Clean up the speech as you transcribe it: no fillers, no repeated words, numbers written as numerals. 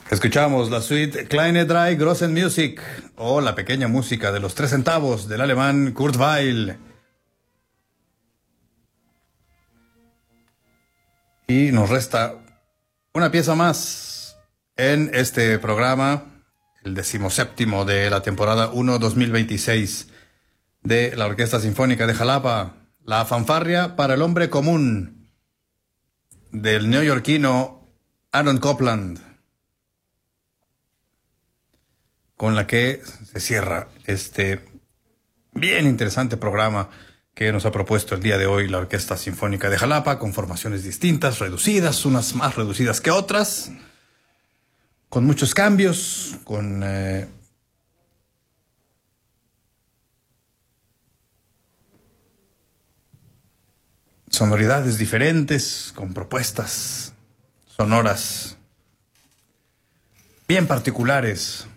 Escuchamos la suite Kleine Drei Grossen Musik o la pequeña música de los 3 centavos del alemán Kurt Weill. Y nos resta una pieza más en este programa, el 17º de la temporada 1 2026 de la Orquesta Sinfónica de Jalapa, la fanfarria para el hombre común del neoyorquino Aaron Copland, con la que se cierra este bien interesante programa que nos ha propuesto el día de hoy la Orquesta Sinfónica de Jalapa, con formaciones distintas, reducidas, unas más reducidas que otras, con muchos cambios, con sonoridades diferentes, con propuestas sonoras bien particulares.